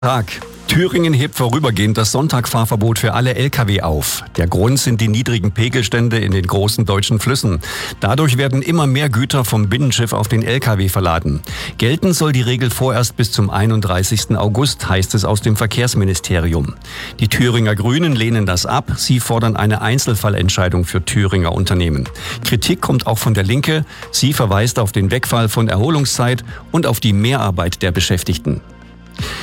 Tag. Thüringen hebt vorübergehend das Sonntagfahrverbot für alle Lkw auf. Der Grund sind die niedrigen Pegelstände in den großen deutschen Flüssen. Dadurch werden immer mehr Güter vom Binnenschiff auf den Lkw verladen. Gelten soll die Regel vorerst bis zum 31. August, heißt es aus dem Verkehrsministerium. Die Thüringer Grünen lehnen das ab. Sie fordern eine Einzelfallentscheidung für Thüringer Unternehmen. Kritik kommt auch von der Linke. Sie verweist auf den Wegfall von Erholungszeit und auf die Mehrarbeit der Beschäftigten.